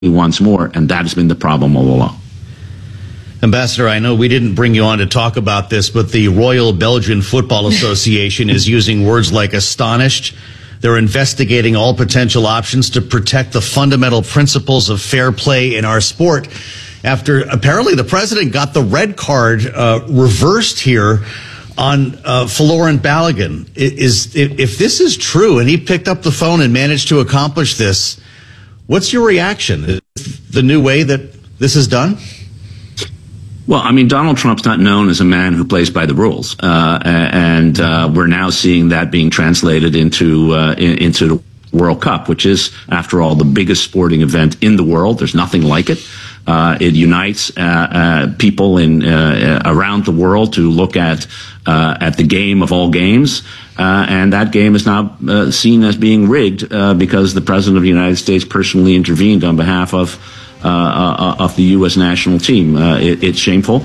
wants more, and that has been the problem all along. Ambassador, I know we didn't bring you on to talk about this, but the Royal Belgian Football Association is using words like astonished. They're investigating all potential options to protect the fundamental principles of fair play in our sport after apparently the president got the red card reversed here on Folarin Balogun. If this is true and he picked up the phone and managed to accomplish this, what's your reaction? Is the new way that this is done? Well, I mean, Donald Trump's not known as a man who plays by the rules, and we're now seeing that being translated into the World Cup, which is, after all, the biggest sporting event in the world. There's nothing like it. It unites people around the world to look at the game of all games, and that game is now seen as being rigged because the President of the United States personally intervened on behalf of the U.S. national team. It's shameful.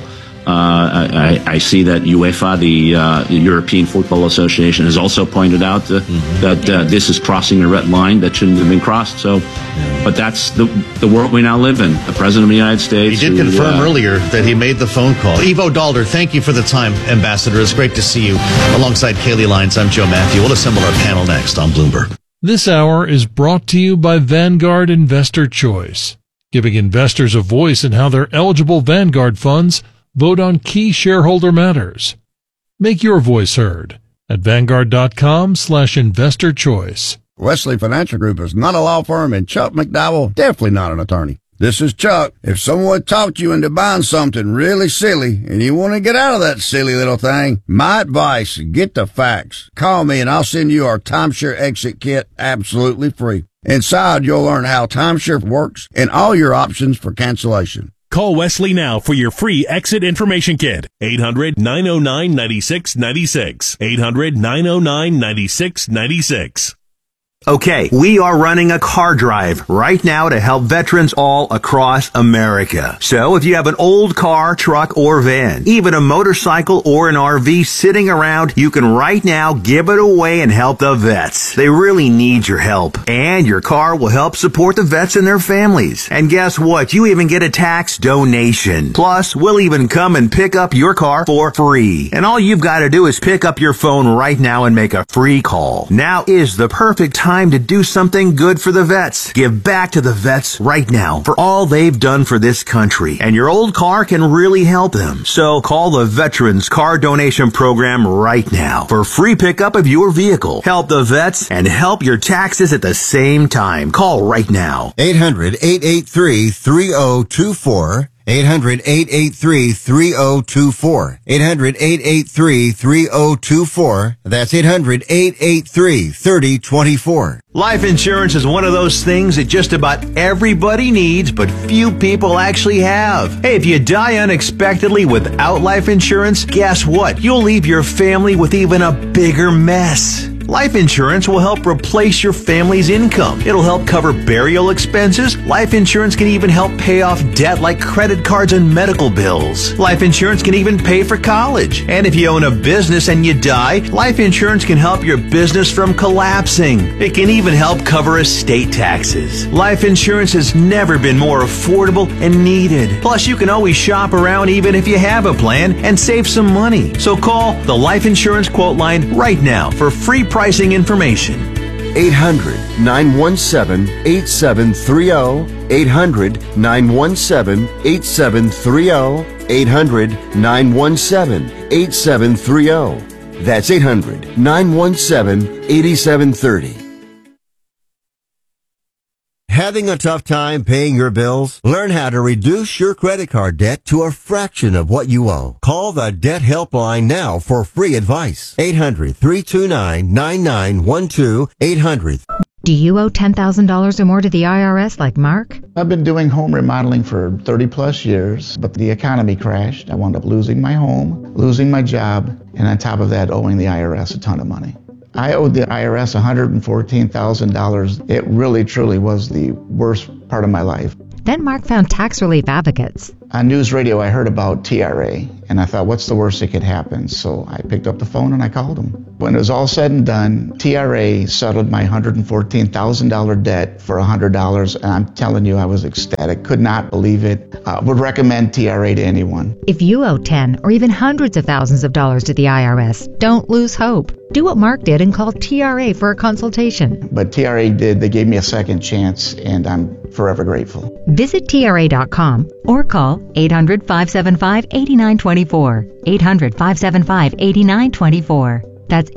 I see that UEFA, the European Football Association, has also pointed out that this is crossing a red line that shouldn't have been crossed. So, but that's the world we now live in. The President of the United States. He did confirm earlier that he made the phone call. Ivo Daalder, thank you for the time, Ambassador. It's great to see you. Alongside Kaylee Lyons, I'm Joe Matthew. We'll assemble our panel next on Bloomberg. This hour is brought to you by Vanguard Investor Choice, giving investors a voice in how their eligible Vanguard funds vote on key shareholder matters. Make your voice heard at Vanguard.com/investor choice. Wesley Financial Group is not a law firm, and Chuck McDowell definitely not an attorney. This is Chuck. If someone talked you into buying something really silly and you want to get out of that silly little thing, my advice, get the facts. Call me and I'll send you our timeshare exit kit absolutely free. Inside, you'll learn how timeshare works and all your options for cancellation. Call Wesley now for your free exit information kit. 800-909-9696. 800-909-9696. Okay, we are running a car drive right now to help veterans all across America. So if you have an old car, truck, or van, even a motorcycle or an RV sitting around, you can right now give it away and help the vets. They really need your help. And your car will help support the vets and their families. And guess what? You even get a tax donation. Plus, we'll even come and pick up your car for free. And all you've got to do is pick up your phone right now and make a free call. Now is the perfect time to do something good for the vets. Give back to the vets right now for all they've done for this country. And your old car can really help them. So call the Veterans Car Donation Program right now for free pickup of your vehicle. Help the vets and help your taxes at the same time. Call right now. 800-883-3024. 800-883-3024. 800-883-3024. That's 800-883-3024. Life insurance is one of those things that just about everybody needs, but few people actually have. Hey, if you die unexpectedly without life insurance, guess what? You'll leave your family with even a bigger mess. Life insurance will help replace your family's income. It'll help cover burial expenses. Life insurance can even help pay off debt like credit cards and medical bills. Life insurance can even pay for college. And if you own a business and you die, life insurance can help your business from collapsing. It can even help cover estate taxes. Life insurance has never been more affordable and needed. Plus, you can always shop around even if you have a plan and save some money. So call the Life Insurance Quote Line right now for free pricing information. 800-917-8730. 800-917-8730. 800-917-8730. That's 800-917-8730. Having a tough time paying your bills? Learn how to reduce your credit card debt to a fraction of what you owe. Call the Debt Helpline now for free advice. 800-329-9912. 800. Do you owe $10,000 or more to the IRS like Mark? I've been doing home remodeling for 30 plus years, but the economy crashed. I wound up losing my home, losing my job, and on top of that, owing the IRS a ton of money. I owed the IRS $114,000. It really, truly was the worst part of my life. Then Mark found tax relief advocates. On news radio, I heard about TRA, and I thought, what's the worst that could happen? So I picked up the phone and I called them. When it was all said and done, TRA settled my $114,000 debt for $100, and I'm telling you, I was ecstatic. Could not believe it. Would recommend TRA to anyone. If you owe 10 or even hundreds of thousands of dollars to the IRS, don't lose hope. Do what Mark did and call TRA for a consultation. But TRA did. They gave me a second chance, and I'm forever grateful. Visit TRA.com or call 800-575-8924. 800-575-8924. That's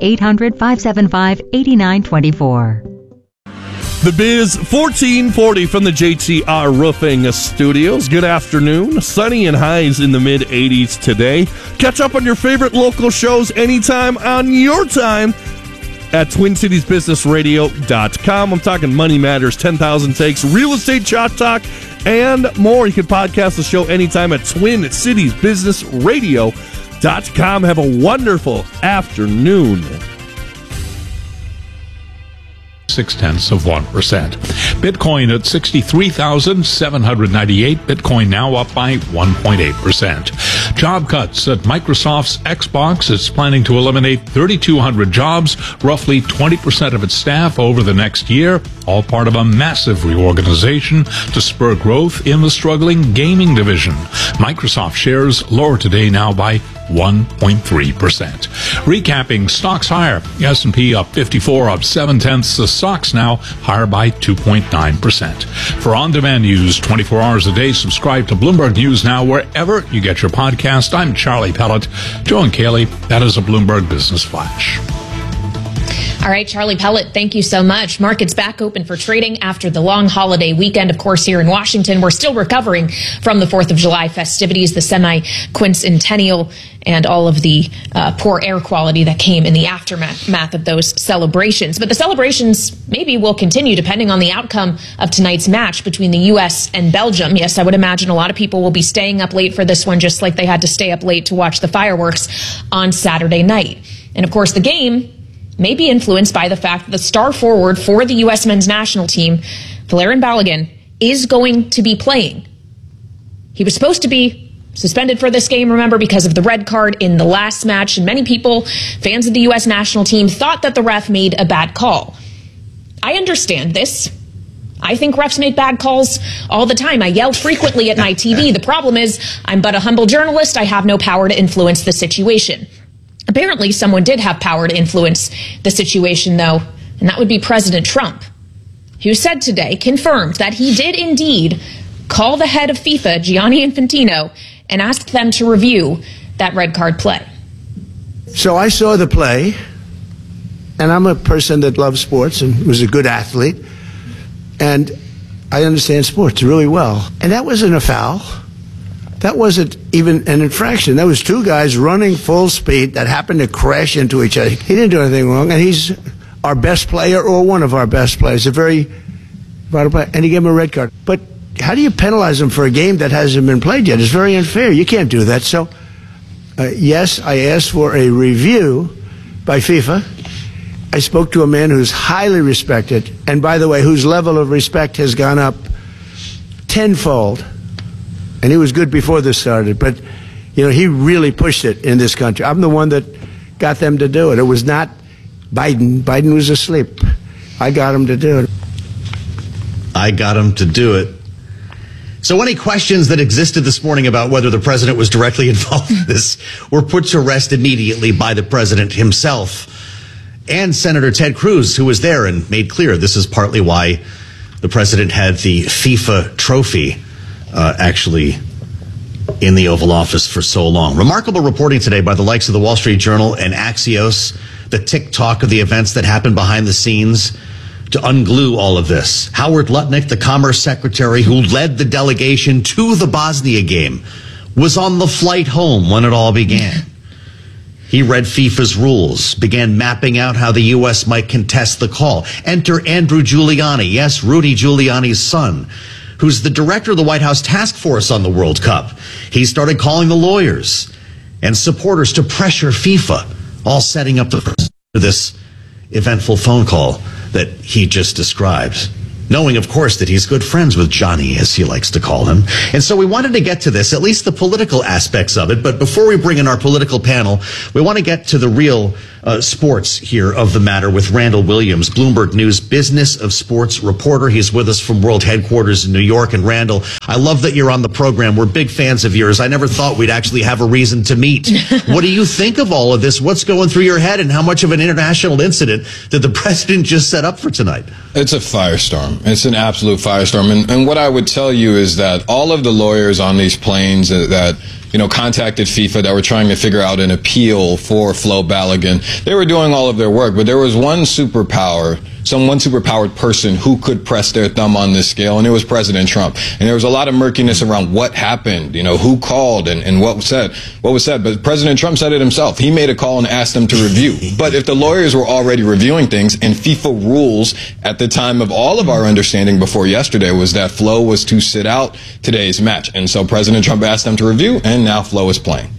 800-575-8924. The Biz 1440 from the JTR Roofing Studios. Good afternoon. Sunny and highs in the mid-80s today. Catch up on your favorite local shows anytime on your time at TwinCitiesBusinessRadio.com. I'm talking Money Matters, 10,000 Takes, Real Estate Chat Talk, and more. You can podcast the show anytime at TwinCitiesBusinessRadio.com. Have a wonderful afternoon. 0.6%. Bitcoin at 63,798. Bitcoin now up by 1.8%. Job cuts at Microsoft's Xbox. It's planning to eliminate 3,200 jobs, roughly 20% of its staff over the next year, all part of a massive reorganization to spur growth in the struggling gaming division. Microsoft shares lower today now by 1.3%. Recapping, stocks higher. The S&P up 54, up 0.7. The stocks now higher by 2.9%. For on-demand news 24 hours a day, subscribe to Bloomberg News Now wherever you get your podcast. I'm Charlie Pellet. Joe and Kaylee, that is a Bloomberg Business Flash. All right, Charlie Pellet, thank you so much. Markets back open for trading after the long holiday weekend. Of course, here in Washington, we're still recovering from the 4th of July festivities, the semi-quincentennial, and all of the poor air quality that came in the aftermath of those celebrations. But the celebrations maybe will continue depending on the outcome of tonight's match between the U.S. and Belgium. Yes, I would imagine a lot of people will be staying up late for this one, just like they had to stay up late to watch the fireworks on Saturday night. And of course, the game may be influenced by the fact that the star forward for the U.S. men's national team, Valerian Balogun, is going to be playing. He was supposed to be suspended for this game, remember, because of the red card in the last match, and many people, fans of the U.S. national team, thought that the ref made a bad call. I understand this. I think refs make bad calls all the time. I yell frequently at my TV. The problem is, I'm but a humble journalist. I have no power to influence the situation. Apparently, someone did have power to influence the situation, though, and that would be President Trump, who said today, confirmed that he did indeed call the head of FIFA, Gianni Infantino, and asked them to review that red card play. So I saw the play, and I'm a person that loves sports and was a good athlete, and I understand sports really well. And that wasn't a foul. That wasn't even an infraction. That was two guys running full speed that happened to crash into each other. He didn't do anything wrong, and he's our best player or one of our best players, a very vital player, and he gave him a red card. But how do you penalize him for a game that hasn't been played yet? It's very unfair. You can't do that. So, yes, I asked for a review by FIFA. I spoke to a man who's highly respected, and by the way, whose level of respect has gone up tenfold. And he was good before this started, but, you know, he really pushed it in this country. I'm the one that got them to do it. It was not Biden. Biden was asleep. I got him to do it. I got him to do it. So any questions that existed this morning about whether the president was directly involved in this were put to rest immediately by the president himself and Senator Ted Cruz, who was there and made clear this is partly why the president had the FIFA trophy actually in the Oval Office for so long. Remarkable reporting today by the likes of the Wall Street Journal and Axios, the tick-tock of the events that happened behind the scenes to unglue all of this. Howard Lutnick, the Commerce Secretary who led the delegation to the Bosnia game, was on the flight home when it all began. He read FIFA's rules, began mapping out how the U.S. might contest the call. Enter Andrew Giuliani, yes, Rudy Giuliani's son, who's the director of the White House task force on the World Cup. He started calling the lawyers and supporters to pressure FIFA, all setting up for this eventful phone call that he just described, knowing, of course, that he's good friends with Johnny, as he likes to call him. And so we wanted to get to this, at least the political aspects of it. But before we bring in our political panel, we want to get to the real sports here of the matter with Randall Williams, Bloomberg News Business of Sports reporter. He's with us from World Headquarters in New York. And Randall, I love that you're on the program. We're big fans of yours. I never thought we'd actually have a reason to meet. What do you think of all of this? What's going through your head, and how much of an international incident did the president just set up for tonight? It's a firestorm. It's an absolute firestorm. And what I would tell you is that all of the lawyers on these planes that contacted FIFA, that were trying to figure out an appeal for Flo Balogun, they were doing all of their work, but there was one superpowered person who could press their thumb on this scale, and it was President Trump. And there was a lot of murkiness around what happened, who called and what was said. But President Trump said it himself. He made a call and asked them to review. But if the lawyers were already reviewing things, and FIFA rules at the time of all of our understanding before yesterday was that Flo was to sit out today's match. And so President Trump asked them to review, and now Flo is playing.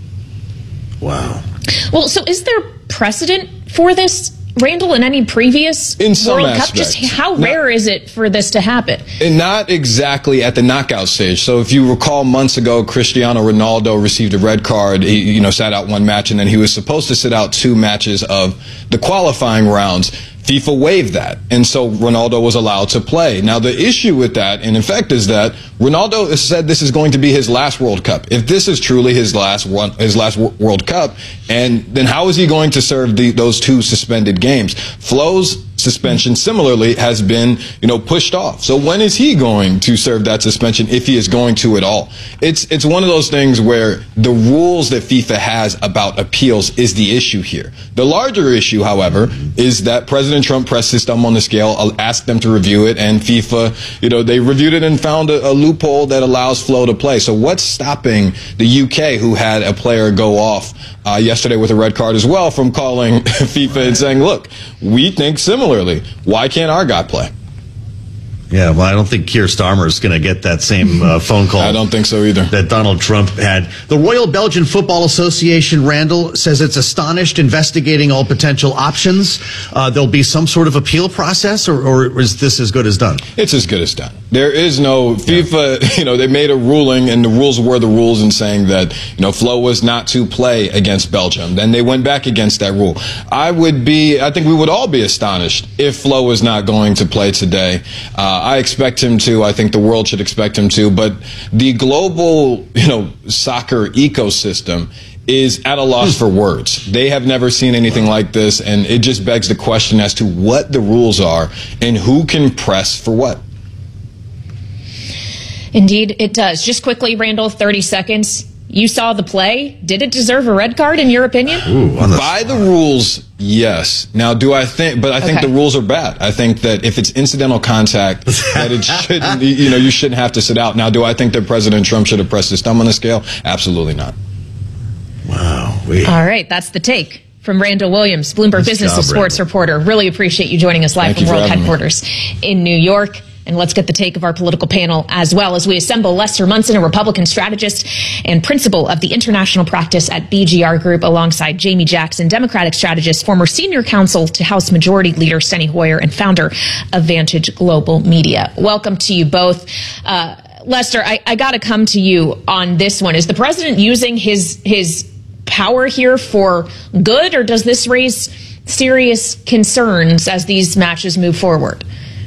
Wow. Well, so is there precedent for this, Randall, in any previous World Cup? Just how rare is it for this to happen? And not exactly at the knockout stage. So if you recall, months ago, Cristiano Ronaldo received a red card. He, sat out one match, and then he was supposed to sit out 2 matches of the qualifying rounds. FIFA waived that, and so Ronaldo was allowed to play. Now, the issue with that, in effect, is that Ronaldo has said this is going to be his last World Cup. If this is truly his last World Cup, and then how is he going to serve those 2 suspended games? Flo's suspension similarly has been, pushed off. So when is he going to serve that suspension, if he is going to at all? It's one of those things where the rules that FIFA has about appeals is the issue here. The larger issue, however, is that President Trump pressed his thumb on the scale, asked them to review it, and FIFA, they reviewed it and found a loophole that allows Flo to play. So what's stopping the UK, who had a player go off yesterday with a red card as well, from calling FIFA and saying, look, we think similarly. Why can't our guy play? Yeah, well, I don't think Keir Starmer is going to get that same phone call. I don't think so either. That Donald Trump had. The Royal Belgian Football Association, Randall, says it's astonished, investigating all potential options. There'll be some sort of appeal process, or is this as good as done? It's as good as done. There is no FIFA, they made a ruling, and the rules were the rules, in saying that, Flo was not to play against Belgium. Then they went back against that rule. I think we would all be astonished if Flo was not going to play today. I expect him to. I think the world should expect him to. But the global, soccer ecosystem is at a loss for words. They have never seen anything like this, and it just begs the question as to what the rules are and who can press for what. Indeed, it does. Just quickly, Randall, 30 seconds. You saw the play. Did it deserve a red card, in your opinion? By the rules, yes. Now, I think the rules are bad. I think that if it's incidental contact, that it shouldn't, you shouldn't have to sit out. Now, do I think that President Trump should have pressed his thumb on the scale? Absolutely not. Wow. All right, that's the take from Randall Williams, Bloomberg Business of Sports reporter. Really appreciate you joining us live from World Headquarters in New York. And let's get the take of our political panel as well as we assemble Lester Munson, a Republican strategist and principal of the international practice at BGR Group, alongside Jamie Jackson, Democratic strategist, former senior counsel to House Majority Leader Steny Hoyer, and founder of Vantage Global Media. Welcome to you both. Lester, I got to come to you on this one. Is the president using his power here for good, or does this serious concerns as these matches move forward?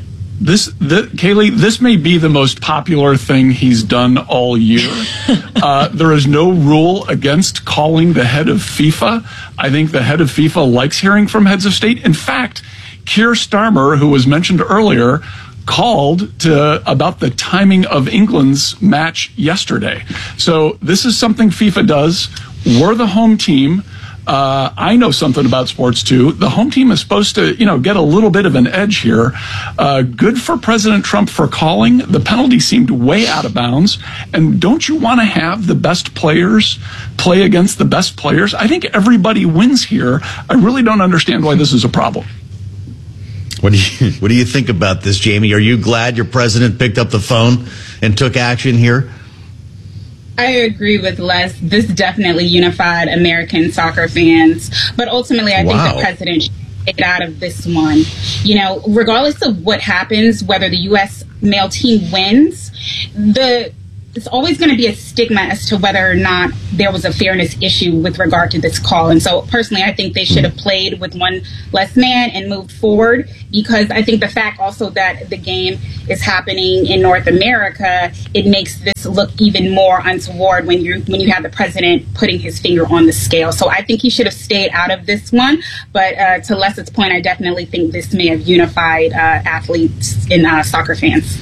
Kaylee, this may be the most popular thing he's done all year. There is no rule against calling the head of FIFA. I think the head of FIFA likes hearing from heads of state. In fact, Keir Starmer, who was mentioned earlier, called about the timing of England's match yesterday. So this is something FIFA does. We're the home team. I know something about sports too. The home team is supposed to, get a little bit of an edge here. Good for President Trump for calling. The penalty seemed way out of bounds. And don't you want to have the best players play against the best players? I think everybody wins here. I really don't understand why this is a problem. What do you think about this, Jamie? Are you glad your president picked up the phone and took action here? I agree with Les. This definitely unified American soccer fans. But ultimately, I think the president should get out of this one. Regardless of what happens, whether the U.S. male team wins, the it's always going to be a stigma as to whether or not there was a fairness issue with regard to this call. And so personally, I think they should have played with one less man and moved forward, because I think the fact also that the game is happening in North America, it makes this look even more untoward when you have the president putting his finger on the scale. So I think he should have stayed out of this one. But to Les's point, I definitely think this may have unified athletes and soccer fans.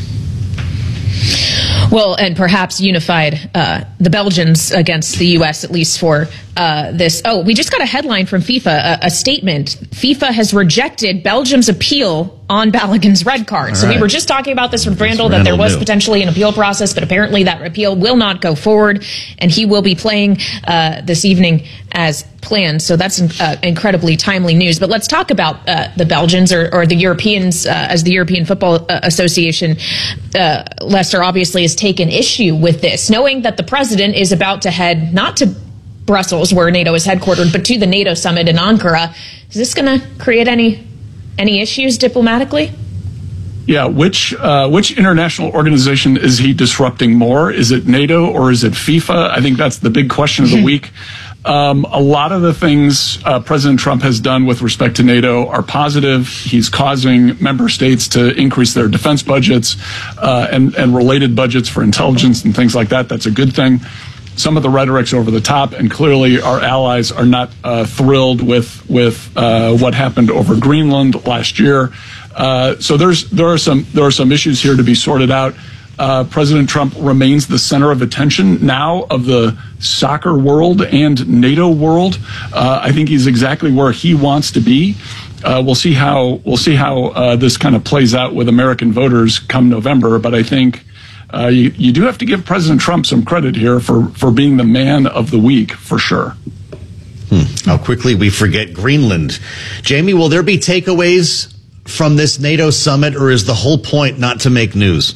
Well, and perhaps unified the Belgians against the U.S., at least for this. Oh, we just got a headline from FIFA, a statement. FIFA has rejected Belgium's appeal on Balogun's red card. So we were just talking about this with Randall, that there was potentially an appeal process, but apparently that appeal will not go forward, and he will be playing this evening as planned. So that's incredibly timely news. But let's talk about the Belgians or the Europeans, as the European Football Association. Lester obviously has taken issue with this, knowing that the president is about to head not to Brussels, where NATO is headquartered, but to the NATO summit in Ankara. Is this going to create any issues diplomatically? Yeah, which international organization is he disrupting more? Is it NATO or is it FIFA? I think that's the big question of the week. A lot of the things President Trump has done with respect to NATO are positive. He's causing member states to increase their defense budgets and related budgets for intelligence and things like that. That's a good thing. Some of the rhetoric's over the top, and clearly our allies are not thrilled with what happened over Greenland last year. So there are some issues here to be sorted out. President Trump remains the center of attention now of the soccer world and NATO world. I think he's exactly where he wants to be. We'll see how this kind of plays out with American voters come November. But I think you do have to give President Trump some credit here for being the man of the week, for sure. How quickly we forget Greenland. Jamie, will there be takeaways from this NATO summit, or is the whole point not to make news?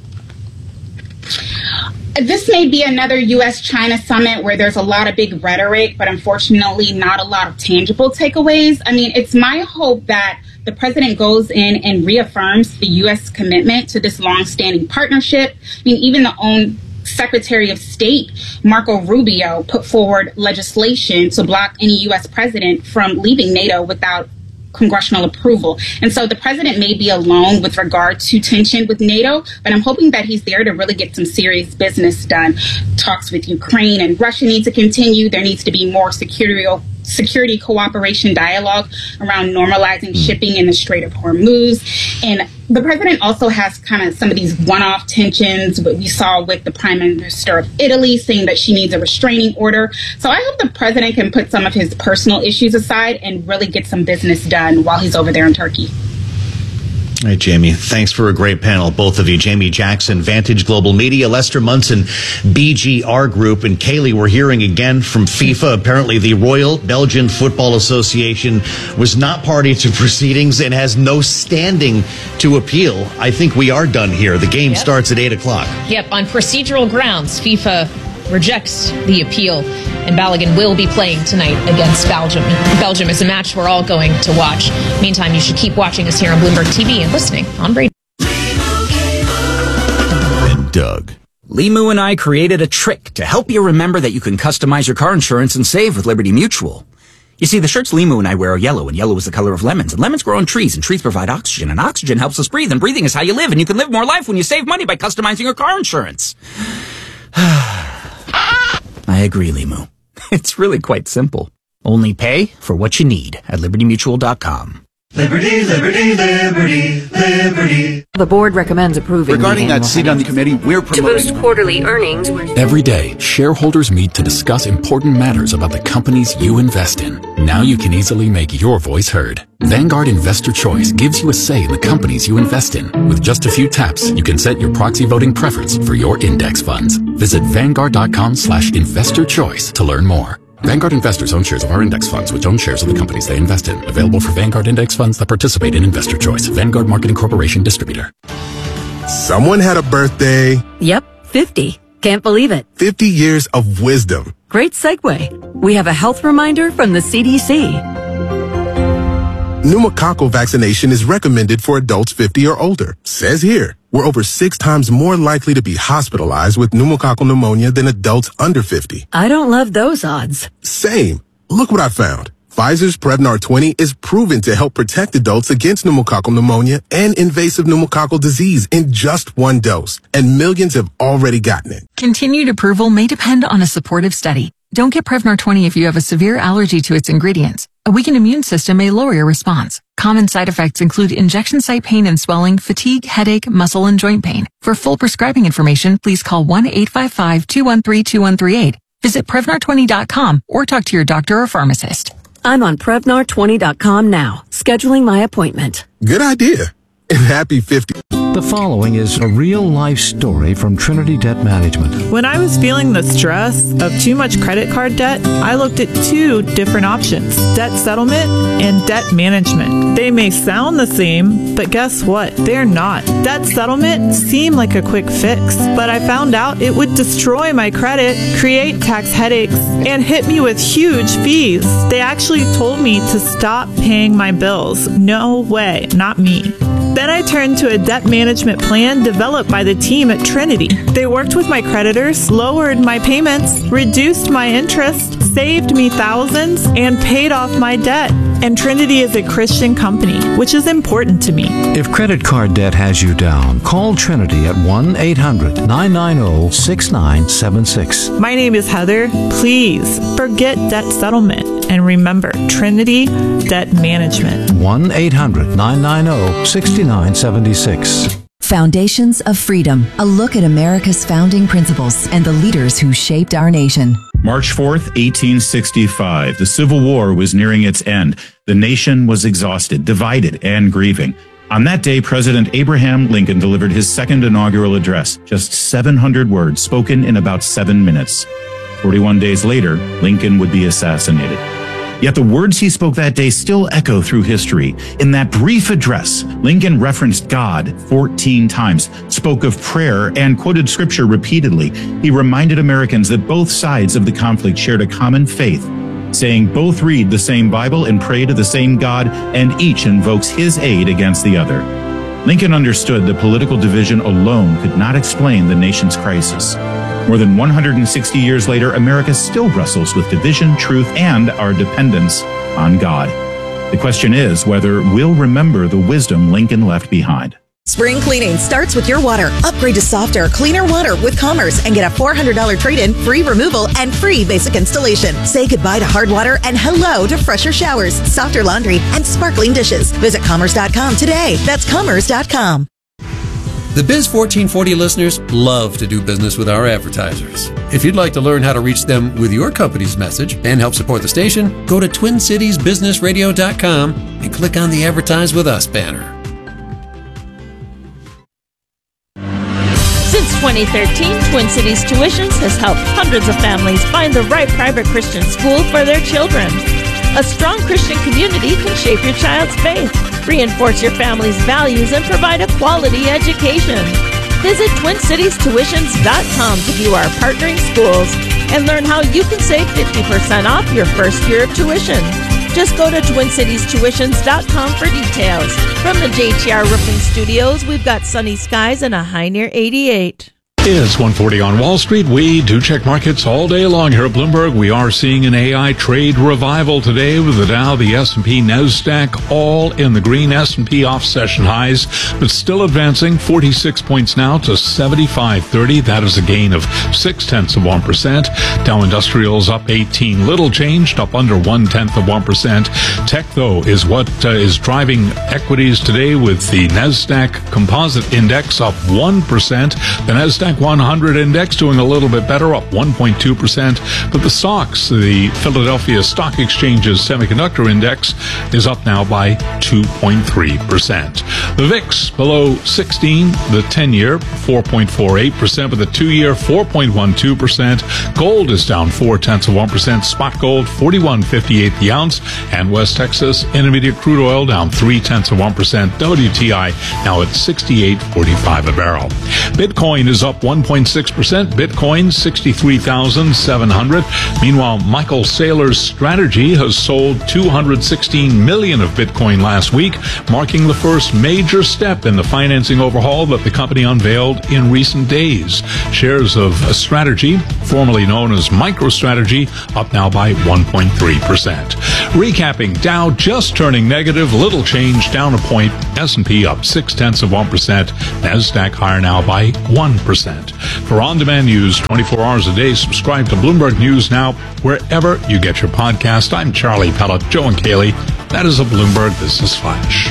This may be another U.S.-China summit where there's a lot of big rhetoric, but unfortunately not a lot of tangible takeaways. I mean, it's my hope that the president goes in and reaffirms the U.S. commitment to this longstanding partnership. I mean, even the own Secretary of State, Marco Rubio, put forward legislation to block any U.S. president from leaving NATO without congressional approval. And so the president may be alone with regard to tension with NATO, but I'm hoping that he's there to really get some serious business done. Talks with Ukraine and Russia need to continue. There needs to be more security cooperation dialogue around normalizing shipping in the Strait of Hormuz. And the president also has kind of some of these one-off tensions, what we saw with the Prime Minister of Italy saying that she needs a restraining order. So I hope the president can put some of his personal issues aside and really get some business done while he's over there in Turkey. All right, Jamie, thanks for a great panel, both of you. Jamie Jackson, Vantage Global Media, Lester Munson, BGR Group, and Kaylee, we're hearing again from FIFA. Apparently, the Royal Belgian Football Association was not party to proceedings and has no standing to appeal. I think we are done here. The game starts at 8 o'clock. Yep, on procedural grounds, FIFA rejects the appeal, and Balogun will be playing tonight against Belgium. Belgium is a match we're all going to watch. Meantime, you should keep watching us here on Bloomberg TV and listening on Brady. And Doug. Limu and I created a trick to help you remember that you can customize your car insurance and save with Liberty Mutual. You see, the shirts Limu and I wear are yellow, and yellow is the color of lemons, and lemons grow on trees, and trees provide oxygen, and oxygen helps us breathe, and breathing is how you live, and you can live more life when you save money by customizing your car insurance. I agree, Limu. It's really quite simple. Only pay for what you need at LibertyMutual.com. Liberty, liberty, liberty, liberty. The board recommends approving. Regarding that seat on the committee, we're promoting. To boost quarterly earnings. Every day, shareholders meet to discuss important matters about the companies you invest in. Now you can easily make your voice heard. Vanguard Investor Choice gives you a say in the companies you invest in. With just a few taps, you can set your proxy voting preference for your index funds. Visit Vanguard.com/investor choice to learn more. Vanguard investors own shares of our index funds, which own shares of the companies they invest in. Available for Vanguard index funds that participate in Investor Choice. Vanguard Marketing Corporation Distributor. Someone had a birthday. Yep, 50. Can't believe it. 50 years of wisdom. Great segue. We have a health reminder from the CDC. Pneumococcal vaccination is recommended for adults 50 or older. Says here. We're over 6 times more likely to be hospitalized with pneumococcal pneumonia than adults under 50. I don't love those odds. Same. Look what I found. Pfizer's Prevnar 20 is proven to help protect adults against pneumococcal pneumonia and invasive pneumococcal disease in just 1 dose, and millions have already gotten it. Continued approval may depend on a supportive study. Don't get Prevnar 20 if you have a severe allergy to its ingredients. A weakened immune system may lower your response. Common side effects include injection site pain and swelling, fatigue, headache, muscle, and joint pain. For full prescribing information, please call 1-855-213-2138. Visit Prevnar20.com or talk to your doctor or pharmacist. I'm on Prevnar20.com now, scheduling my appointment. Good idea. And happy 50. The following is a real-life story from Trinity Debt Management. When I was feeling the stress of too much credit card debt, I looked at 2 different options: debt settlement and debt management. They may sound the same, but guess what? They're not. Debt settlement seemed like a quick fix, but I found out it would destroy my credit, create tax headaches, and hit me with huge fees. They actually told me to stop paying my bills. No way, not me. Then I turned to a debt management plan developed by the team at Trinity. They worked with my creditors, lowered my payments, reduced my interest, saved me thousands, and paid off my debt. And Trinity is a Christian company, which is important to me. If credit card debt has you down, call Trinity at 1-800-990-6976. My name is Heather. Please forget debt settlement and remember Trinity Debt Management. 1-800-990-6976. Foundations of Freedom, a look at America's founding principles and the leaders who shaped our nation. March 4th, 1865. The Civil War was nearing its end. The nation was exhausted, divided, and grieving. On that day, President Abraham Lincoln delivered his second inaugural address, just 700 words spoken in about 7 minutes. 41 days later, Lincoln would be assassinated. Yet the words he spoke that day still echo through history. In that brief address, Lincoln referenced God 14 times, spoke of prayer, and quoted scripture repeatedly. He reminded Americans that both sides of the conflict shared a common faith, saying both read the same Bible and pray to the same God, and each invokes his aid against the other. Lincoln understood that political division alone could not explain the nation's crisis. More than 160 years later, America still wrestles with division, truth, and our dependence on God. The question is whether we'll remember the wisdom Lincoln left behind. Spring cleaning starts with your water. Upgrade to softer, cleaner water with Commerce and get a $400 trade-in, free removal, and free basic installation. Say goodbye to hard water and hello to fresher showers, softer laundry, and sparkling dishes. Visit Commerce.com today. That's Commerce.com. The Biz 1440 listeners love to do business with our advertisers. If you'd like to learn how to reach them with your company's message and help support the station, go to TwinCitiesBusinessRadio.com and click on the Advertise With Us banner. Since 2013, Twin Cities Tuitions has helped hundreds of families find the right private Christian school for their children. A strong Christian community can shape your child's faith, reinforce your family's values, and provide a quality education. Visit TwinCitiesTuitions.com to view our partnering schools and learn how you can save 50% off your first year of tuition. Just go to TwinCitiesTuitions.com for details. From the JTR Roofing Studios, we've got sunny skies and a high near 88. It's 1:40 on Wall Street. We do check markets all day long here at Bloomberg. We are seeing an AI trade revival today with the Dow, the S&P, NASDAQ all in the green. S&P off session highs, but still advancing 46 points now to 75.30. That is a gain of 0.6%. Dow Industrials up 18, little changed, up under 0.1%. Tech, though, is what is driving equities today with the NASDAQ Composite Index up 1%. The NASDAQ 100 index doing a little bit better, up 1.2%. But the stocks, the Philadelphia Stock Exchange's semiconductor index, is up now by 2.3%. The VIX below 16, the 10-year 4.48%, but the 2-year 4.12%. Gold is down 0.4%. Spot gold 41.58 the ounce, and West Texas Intermediate crude oil down 0.3%. WTI now at 68.45 a barrel. Bitcoin is up 1.6%. Bitcoin, 63,700. Meanwhile, Michael Saylor's strategy has sold 216 million of Bitcoin last week, marking the first major step in the financing overhaul that the company unveiled in recent days. Shares of Strategy, formerly known as MicroStrategy, up now by 1.3%. Recapping, Dow just turning negative, little change, down a point. S&P up 0.6%. NASDAQ higher now by 1%. For on-demand news 24 hours a day, subscribe to Bloomberg News Now wherever you get your podcast. I'm Charlie Pellet, Joe and Kaylee. That is a Bloomberg Business Flash.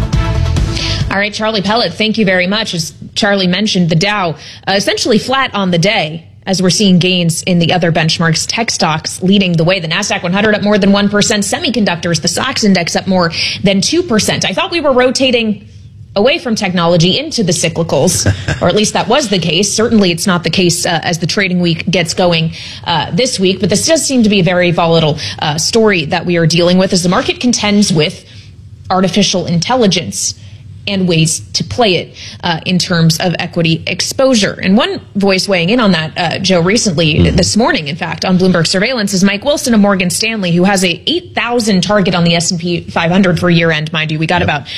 All right, Charlie Pellet, thank you very much. As Charlie mentioned, the Dow essentially flat on the day, as we're seeing gains in the other benchmarks. Tech stocks leading the way. The NASDAQ 100 up more than 1%. Semiconductors, the SOX index up more than 2%. I thought we were rotating away from technology into the cyclicals, or at least that was the case. Certainly it's not the case as the trading week gets going this week, but this does seem to be a very volatile story that we are dealing with as the market contends with artificial intelligence and ways to play it in terms of equity exposure. And one voice weighing in on that, Joe, recently, this morning, in fact, on Bloomberg Surveillance, is Mike Wilson of Morgan Stanley, who has a 8,000 target on the S&P 500 for year-end, mind you. We got about,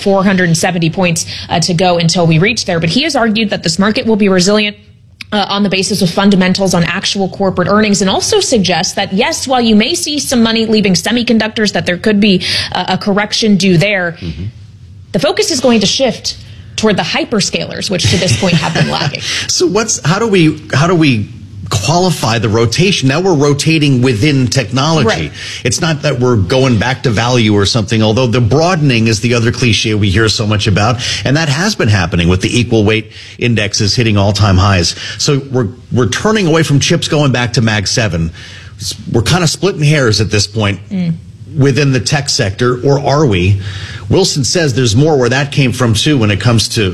470 points to go until we reach there. But he has argued that this market will be resilient on the basis of fundamentals on actual corporate earnings, and also suggests that, yes, while you may see some money leaving semiconductors, that there could be a correction due there, the focus is going to shift toward the hyperscalers, which to this point have been lagging. So how do we qualify the rotation? Now we're rotating within technology. Right. It's not that we're going back to value or something, although the broadening is the other cliche we hear so much about, and that has been happening with the equal weight indexes hitting all-time highs. So we're turning away from chips, going back to Mag 7. We're kind of splitting hairs at this point within the tech sector, or are we? Wilson says there's more where that came from too when it comes to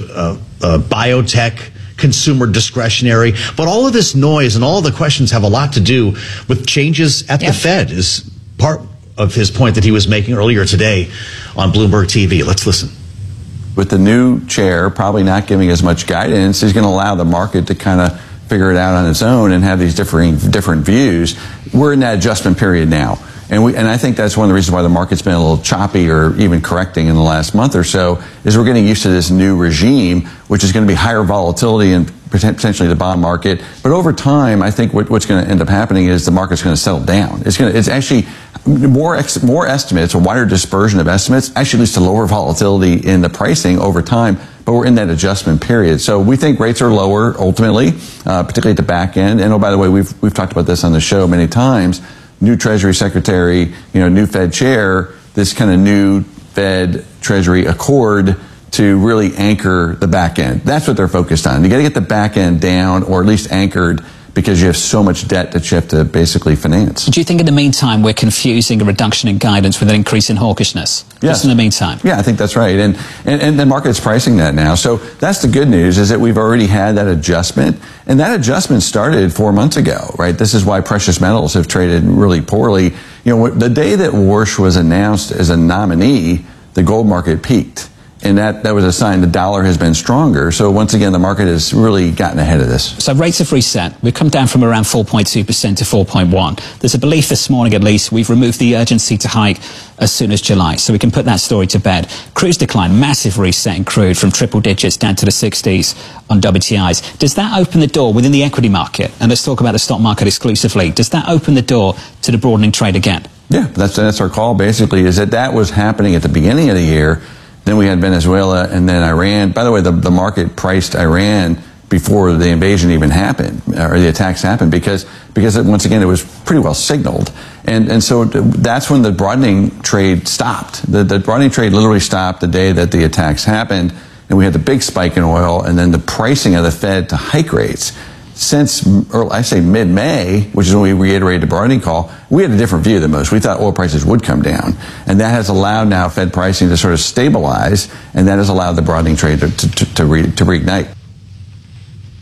biotech, consumer discretionary. But all of this noise and all the questions have a lot to do with changes at the Fed, is part of his point that he was making earlier today on Bloomberg TV. Let's listen. With the new chair probably not giving as much guidance, he's going to allow the market to kind of figure it out on its own and have these different views. We're in that adjustment period now. And I think that's one of the reasons why the market's been a little choppy or even correcting in the last month or so, is we're getting used to this new regime, which is going to be higher volatility and potentially the bond market. But over time, I think what's going to end up happening is the market's going to settle down. It's actually more estimates, a wider dispersion of estimates, actually leads to lower volatility in the pricing over time. But we're in that adjustment period. So we think rates are lower ultimately, particularly at the back end. And oh, by the way, we've talked about this on the show many times. New Treasury Secretary, new Fed chair, this kind of new Fed Treasury accord to really anchor the back end. That's what they're focused on. You got to get the back end down, or at least anchored, because you have so much debt that you have to basically finance. Do you think in the meantime we're confusing a reduction in guidance with an increase in hawkishness? Yes. Just in the meantime? Yeah, I think that's right. And the market's pricing that now. So that's the good news, is that we've already had that adjustment. And that adjustment started 4 months ago, right? This is why precious metals have traded really poorly. The day that Warsh was announced as a nominee, the gold market peaked. And that was a sign the dollar has been stronger. So once again, the market has really gotten ahead of this. So rates have reset. We've come down from around 4.2% to 4.1. There's a belief this morning, at least, we've removed the urgency to hike as soon as July. So we can put that story to bed. Crude's decline, massive reset in crude from triple digits down to the 60s on WTIs. Does that open the door within the equity market? And let's talk about the stock market exclusively. Does that open the door to the broadening trade again? Yeah, that's our call, basically, is that was happening at the beginning of the year. Then we had Venezuela and then Iran. By the way, the market priced Iran before the invasion even happened, or the attacks happened, because once again, it was pretty well signaled. And so that's when the broadening trade stopped. The broadening trade literally stopped the day that the attacks happened, and we had the big spike in oil, and then the pricing of the Fed to hike rates. Since, I say mid-May, which is when we reiterated the broadening call, we had a different view than most. We thought oil prices would come down. And that has allowed now Fed pricing to sort of stabilize, and that has allowed the broadening trade to reignite.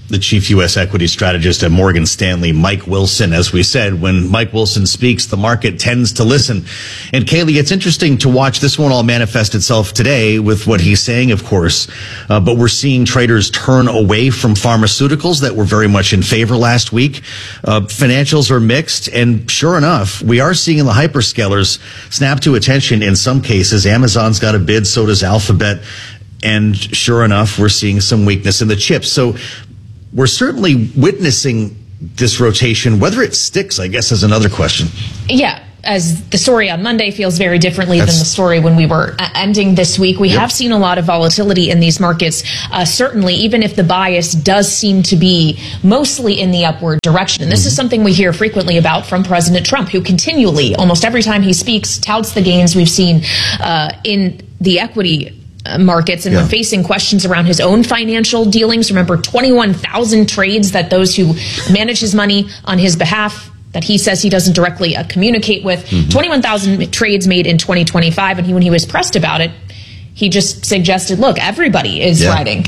the chief U.S. equity strategist at Morgan Stanley, Mike Wilson. As we said, when Mike Wilson speaks, the market tends to listen. And Kaylee, it's interesting to watch. This won't all manifest itself today with what he's saying, of course, but we're seeing traders turn away from pharmaceuticals that were very much in favor last week. Financials are mixed, and sure enough, we are seeing the hyperscalers snap to attention in some cases. Amazon's got a bid, so does Alphabet. And sure enough, we're seeing some weakness in the chips. So we're certainly witnessing this rotation. Whether it sticks, I guess, is another question. Yeah. As the story on Monday feels very differently than the story when we were ending this week. We have seen a lot of volatility in these markets, certainly, even if the bias does seem to be mostly in the upward direction. And this is something we hear frequently about from President Trump, who continually, almost every time he speaks, touts the gains we've seen in the equity markets, and when facing questions around his own financial dealings, remember 21,000 trades that those who manage his money on his behalf that he says he doesn't directly communicate with, 21,000 trades made in 2025, and when he was pressed about it, he just suggested, look, everybody is riding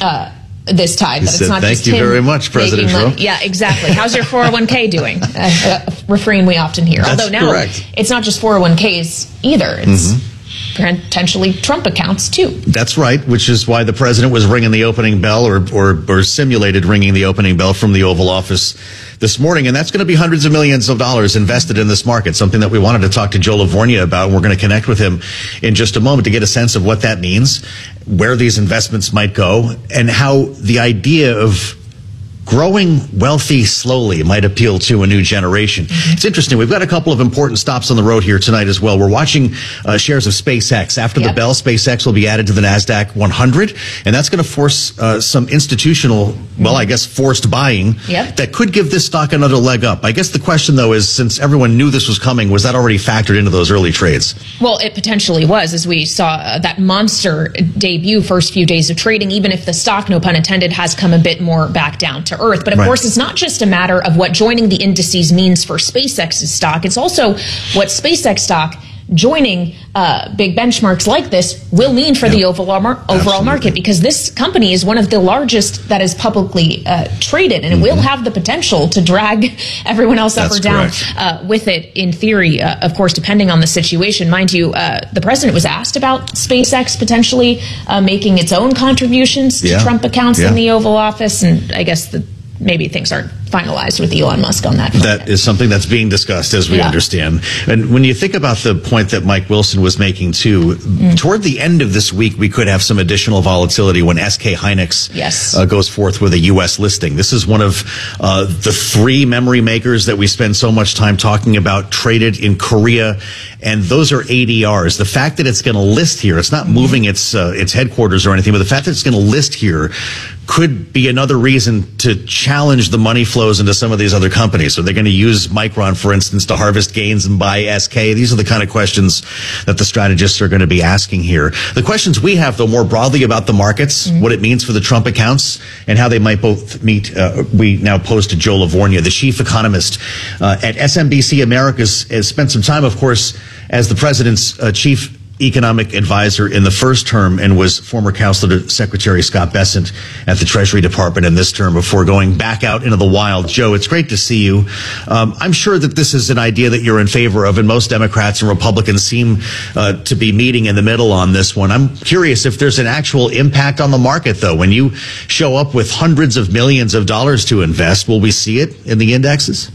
this tide. He that said, it's not thank just you him very much, President making Trump. money. Yeah, exactly. How's your 401k doing? A refrain we often hear. That's Although now correct. It's not just 401ks either. It's potentially Trump accounts too. That's right, which is why the president was ringing the opening bell or simulated ringing the opening bell from the Oval Office this morning. And that's going to be hundreds of millions of dollars invested in this market, something that we wanted to talk to Joe Lavorgna about. We're going to connect with him in just a moment to get a sense of what that means, where these investments might go, and how the idea of growing wealthy slowly might appeal to a new generation. It's interesting. We've got a couple of important stops on the road here tonight as well. We're watching shares of SpaceX. After the bell, SpaceX will be added to the NASDAQ 100, and that's going to force some institutional, well, I guess forced buying that could give this stock another leg up. I guess the question, though, is since everyone knew this was coming, was that already factored into those early trades? Well, it potentially was, as we saw that monster debut first few days of trading, even if the stock, no pun intended, has come a bit more back down to earth. But of course, it's not just a matter of what joining the indices means for SpaceX's stock. It's also what SpaceX stock joining big benchmarks like this will mean for the overall market, because this company is one of the largest that is publicly traded, and it will have the potential to drag everyone else up or down with it, in theory, of course, depending on the situation. Mind you, the president was asked about SpaceX potentially making its own contributions to Trump accounts in the Oval Office, and I guess maybe things aren't finalized with Elon Musk on that. That is something that's being discussed, as we understand. And when you think about the point that Mike Wilson was making, too, toward the end of this week, we could have some additional volatility when SK Hynix goes forth with a U.S. listing. This is one of the three memory makers that we spend so much time talking about, traded in Korea, and those are ADRs. The fact that it's going to list here, it's not moving its headquarters or anything, but the fact that it's going to list here could be another reason to challenge the money flows into some of these other companies. So they're going to use Micron, for instance, to harvest gains and buy SK. These are the kind of questions that the strategists are going to be asking here. The questions we have, though, more broadly about the markets, what it means for the Trump accounts, and how they might both meet, we now pose to Joe Lavorgna, the chief economist at SMBC Americas, has spent some time, of course, as the president's chief economic advisor in the first term, and was former counselor to Secretary Scott Bessent at the Treasury Department in this term before going back out into the wild. Joe, it's great to see you. I'm sure that this is an idea that you're in favor of, and most Democrats and Republicans seem to be meeting in the middle on this one. I'm curious if there's an actual impact on the market, though. When you show up with hundreds of millions of dollars to invest, will we see it in the indexes?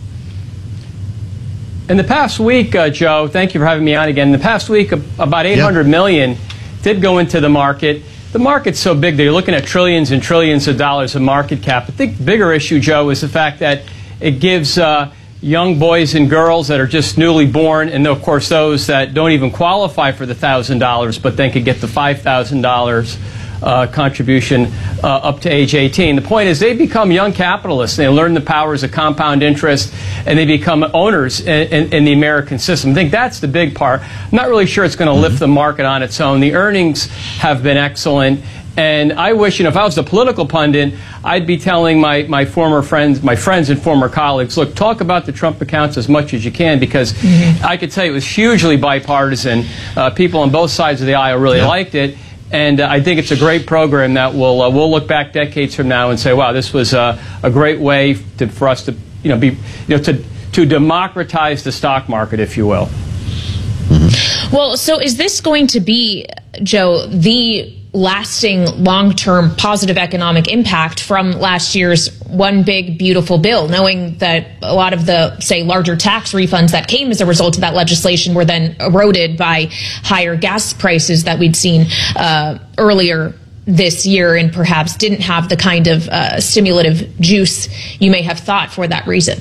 In the past week, Joe, thank you for having me on again. In the past week, about 800 million did go into the market. The market's so big that you're looking at trillions and trillions of dollars of market cap. I think the bigger issue, Joe, is the fact that it gives young boys and girls that are just newly born, and of course those that don't even qualify for the $1,000, but then could get the $5,000 contribution up to age 18. The point is they become young capitalists. They learn the powers of compound interest, and they become owners in the American system. I think that's the big part. I'm not really sure it's going to lift the market on its own. The earnings have been excellent. And I wish, if I was a political pundit, I'd be telling my friends and former colleagues, look, talk about the Trump accounts as much as you can, because I could tell you it was hugely bipartisan. People on both sides of the aisle really liked it. And I think it's a great program that we'll look back decades from now and say, wow, this was a great way for us to to democratize the stock market, if you will. Well, so is this going to be, Joe, the lasting long-term positive economic impact from last year's One Big Beautiful Bill, knowing that a lot of the, say, larger tax refunds that came as a result of that legislation were then eroded by higher gas prices that we'd seen earlier this year, and perhaps didn't have the kind of stimulative juice you may have thought for that reason?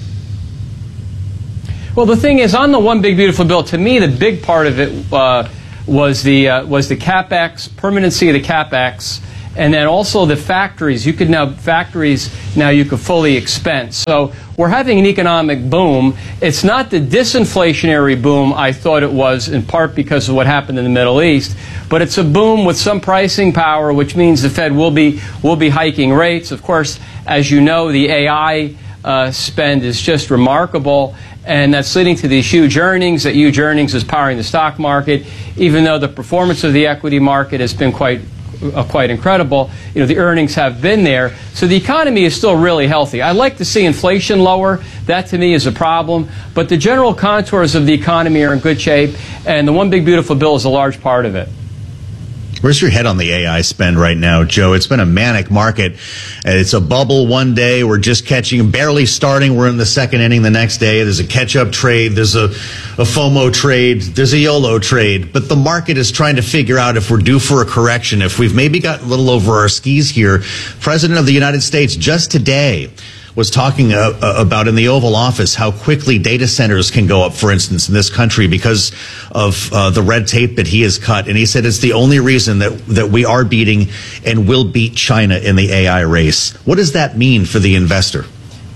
Well, the thing is, on the One Big Beautiful Bill, to me, the big part of it was the CapEx, permanency of the CapEx, and then also the factories. You could fully expense. So we're having an economic boom. It's not the disinflationary boom I thought it was, in part because of what happened in the Middle East, but it's a boom with some pricing power, which means the Fed will be hiking rates. Of course, as you know, the AI spend is just remarkable, and that's leading to these huge earnings. That huge earnings is powering the stock market, even though the performance of the equity market has been quite incredible. The earnings have been there, so the economy is still really healthy. I'd like to see inflation lower. That to me is a problem, but the general contours of the economy are in good shape, and the One Big Beautiful Bill is a large part of it. Where's your head on the AI spend right now, Joe? It's been a manic market. It's a bubble one day. We're just barely starting. We're in the second inning the next day. There's a catch-up trade. There's a FOMO trade. There's a YOLO trade. But the market is trying to figure out if we're due for a correction, if we've maybe got a little over our skis here. President of the United States just today was talking about in the Oval Office how quickly data centers can go up, for instance, in this country because of the red tape that he has cut. And he said it's the only reason that we are beating and will beat China in the AI race. What does that mean for the investor?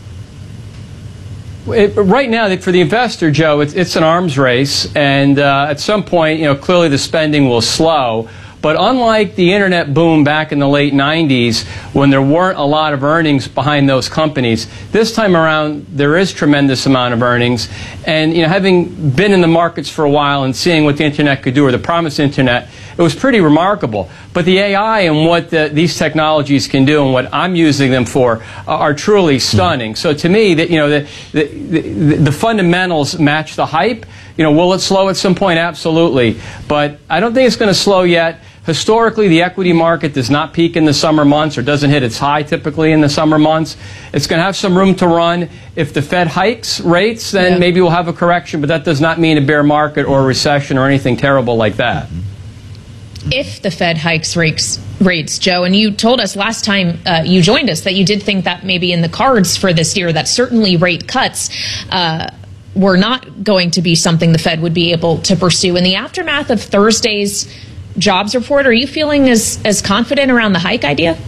Right now, for the investor, Joe, it's an arms race. And at some point, clearly the spending will slow. But unlike the internet boom back in the late 90s, when there weren't a lot of earnings behind those companies, this time around there is tremendous amount of earnings. And having been in the markets for a while and seeing what the internet could do, or the promised internet, it was pretty remarkable. But the AI and what these technologies can do and what I'm using them for are truly stunning. So to me, the fundamentals match the hype. Will it slow at some point? Absolutely. But I don't think it's going to slow yet. Historically, the equity market does not peak in the summer months, or doesn't hit its high typically in the summer months. It's going to have some room to run. If the Fed hikes rates, then maybe we'll have a correction, but that does not mean a bear market or a recession or anything terrible like that. If the Fed hikes rates, Joe, and you told us last time you joined us that you did think that maybe in the cards for this year, that certainly rate cuts were not going to be something the Fed would be able to pursue. In the aftermath of Thursday's jobs report, are you feeling as confident around the hike idea?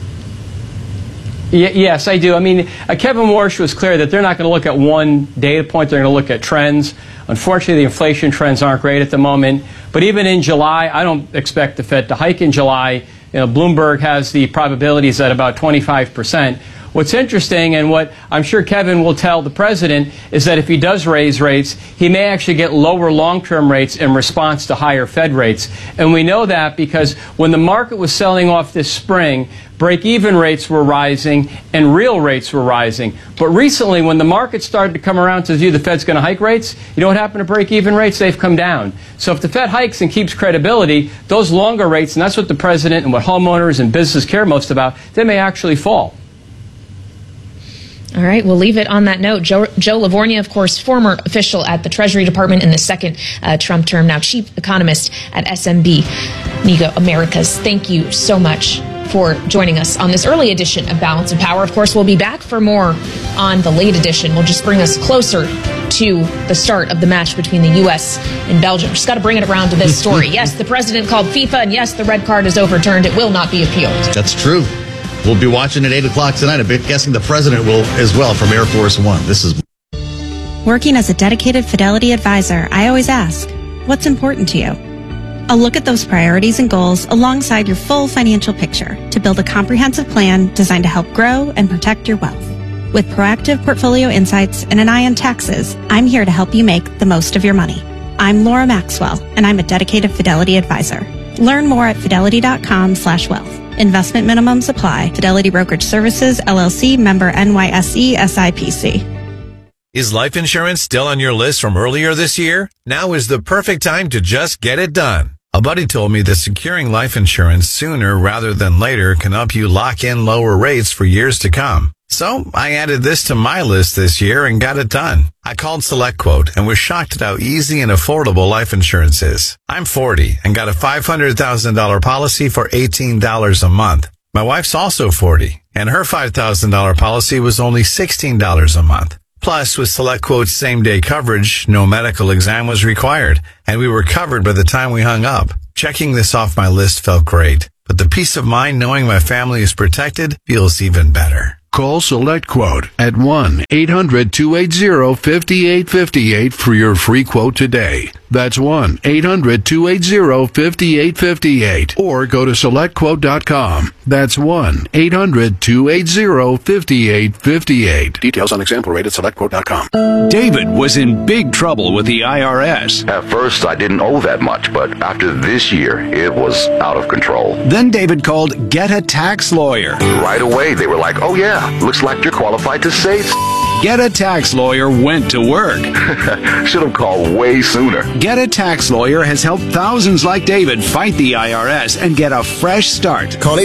Yes, I do. I mean, Kevin Warsh was clear that they're not going to look at one data point. They're going to look at trends. Unfortunately, the inflation trends aren't great at the moment. But even in July, I don't expect the Fed to hike in July. Bloomberg has the probabilities at about 25%. What's interesting, and what I'm sure Kevin will tell the president, is that if he does raise rates, he may actually get lower long-term rates in response to higher Fed rates. And we know that because when the market was selling off this spring, break-even rates were rising and real rates were rising. But recently, when the market started to come around to the view the Fed's going to hike rates, you know what happened to break-even rates? They've come down. So if the Fed hikes and keeps credibility, those longer rates, and that's what the president and what homeowners and businesses care most about, they may actually fall. All right, we'll leave it on that note. Joe Livornia, of course, former official at the Treasury Department in the second Trump term, now chief economist at SMB Americas. Thank you so much for joining us on this early edition of Balance of Power. Of course, we'll be back for more on the late edition. We'll just bring us closer to the start of the match between the U.S. and Belgium. Just got to bring it around to this story. Yes, the president called FIFA, and yes, the red card is overturned. It will not be appealed. That's true. We'll be watching at 8 o'clock tonight. I'm guessing the president will as well from Air Force One. This is Working as a dedicated Fidelity advisor, I always ask, what's important to you? I'll look at those priorities and goals alongside your full financial picture to build a comprehensive plan designed to help grow and protect your wealth. With proactive portfolio insights and an eye on taxes, I'm here to help you make the most of your money. I'm Laura Maxwell, and I'm a dedicated Fidelity advisor. Learn more at fidelity.com/wealth. Investment minimums apply. Fidelity Brokerage Services, LLC, member NYSE, SIPC. Is life insurance still on your list from earlier this year? Now is the perfect time to just get it done. A buddy told me that securing life insurance sooner rather than later can help you lock in lower rates for years to come. So I added this to my list this year and got it done. I called SelectQuote and was shocked at how easy and affordable life insurance is. I'm 40 and got a $500,000 policy for $18 a month. My wife's also 40 and her $5,000 policy was only $16 a month. Plus, with SelectQuote's same-day coverage, no medical exam was required, and we were covered by the time we hung up. Checking this off my list felt great, but the peace of mind knowing my family is protected feels even better. Call SelectQuote at 1-800-280-5858 for your free quote today. That's 1-800-280-5858. Or go to SelectQuote.com. That's 1-800-280-5858. Details on example rate at SelectQuote.com. David was in big trouble with the IRS. At first, I didn't owe that much, but after this year, it was out of control. Then David called Get a Tax Lawyer. Right away, they were like, oh yeah, looks like you're qualified to say Get a Tax Lawyer went to work. Should have called way sooner. Get a Tax Lawyer has helped thousands like David fight the IRS and get a fresh start. Call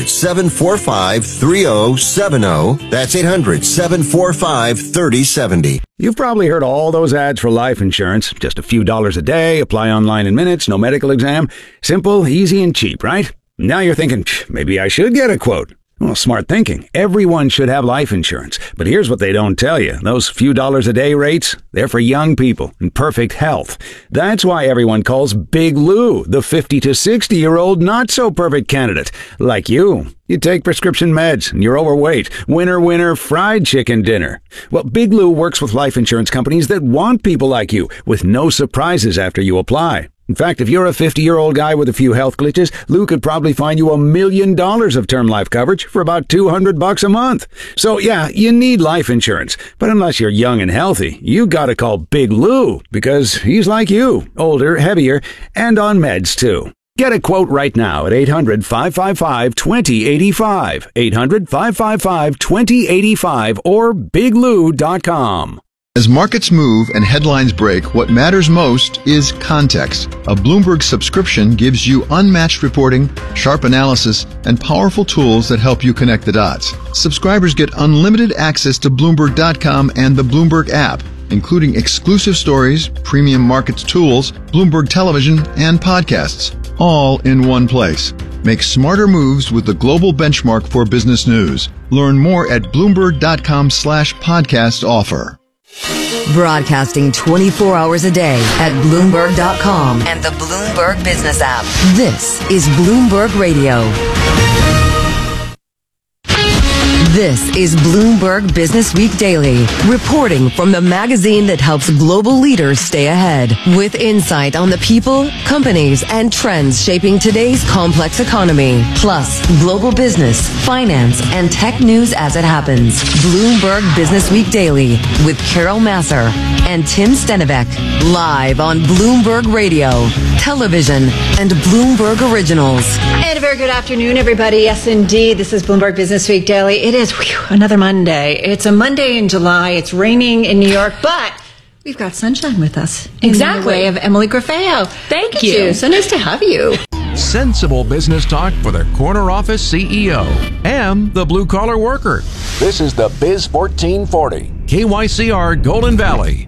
800-745-3070. That's 800-745-3070. You've probably heard all those ads for life insurance. Just a few dollars a day, apply online in minutes, no medical exam. Simple, easy, and cheap, right? Now you're thinking, maybe I should get a quote. Well, smart thinking. Everyone should have life insurance. But here's what they don't tell you. Those few dollars a day rates, they're for young people in perfect health. That's why everyone calls Big Lou the 50 to 60-year-old not-so-perfect candidate. Like you. You take prescription meds and you're overweight. Winner, winner, fried chicken dinner. Well, Big Lou works with life insurance companies that want people like you with no surprises after you apply. In fact, if you're a 50-year-old guy with a few health glitches, Lou could probably find you $1 million of term life coverage for about $200 a month. So yeah, you need life insurance. But unless you're young and healthy, you gotta call Big Lou because he's like you, older, heavier, and on meds too. Get a quote right now at 800-555-2085, 800-555-2085, or biglou.com. As markets move and headlines break, what matters most is context. A Bloomberg subscription gives you unmatched reporting, sharp analysis, and powerful tools that help you connect the dots. Subscribers get unlimited access to Bloomberg.com and the Bloomberg app, including exclusive stories, premium markets tools, Bloomberg television, and podcasts, all in one place. Make smarter moves with the global benchmark for business news. Learn more at Bloomberg.com/podcast offer. Broadcasting 24 hours a day at Bloomberg.com and the Bloomberg Business app. This is Bloomberg Radio. This is Bloomberg Business Week Daily, reporting from the magazine that helps global leaders stay ahead, with insight on the people, companies, and trends shaping today's complex economy, plus global business, finance, and tech news as it happens. Bloomberg Business Week Daily with Carol Masser and Tim Stenivek, live on Bloomberg Radio, television, and Bloomberg Originals. And a very good afternoon, everybody. Yes, indeed. This is Bloomberg Business Week Daily. It is another Monday. It's a Monday in July. It's raining in New York, but we've got sunshine with us. Exactly. In the way of Emily Grafeo. Thank you. So nice to have you. Sensible business talk for the corner office CEO and the blue collar worker. This is the Biz 1440, KYCR Golden Valley.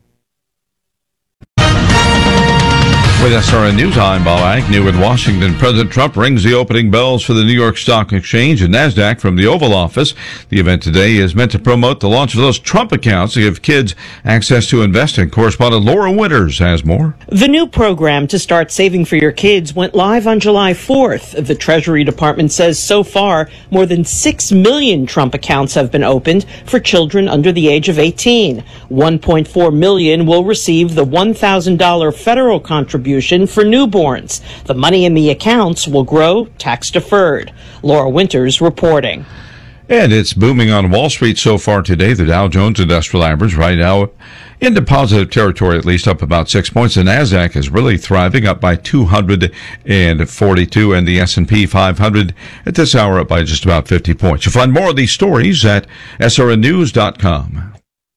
With SRN News, I'm Bob Agnew in Washington. President Trump rings the opening bells for the New York Stock Exchange and NASDAQ from the Oval Office. The event today is meant to promote the launch of those Trump accounts to give kids access to investing. Correspondent Laura Winters has more. The new program to start saving for your kids went live on July 4th. The Treasury Department says so far, more than 6 million Trump accounts have been opened for children under the age of 18. 1.4 million will receive the $1,000 federal contribution for newborns. The money in the accounts will grow tax deferred. Laura Winters reporting. And it's booming on Wall Street so far today. The Dow Jones Industrial Average right now into positive territory, at least up about 6 points. The NASDAQ is really thriving, up by 242, and the S&P 500 at this hour up by just about 50 points. You'll find more of these stories at srnnews.com.